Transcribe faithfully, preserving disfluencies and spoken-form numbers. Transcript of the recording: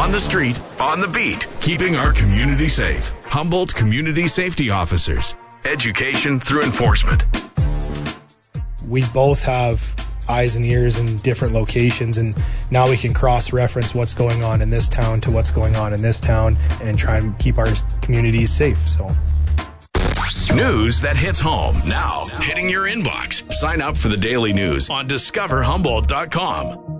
on the street, on the beat, keeping our community safe. Humboldt Community Safety Officers. Education through enforcement. We both have eyes and ears in different locations, and now we can cross-reference what's going on in this town to what's going on in this town and try and keep our communities safe. So, news that hits home now, hitting your inbox. Sign up for the daily news on discover humboldt dot com.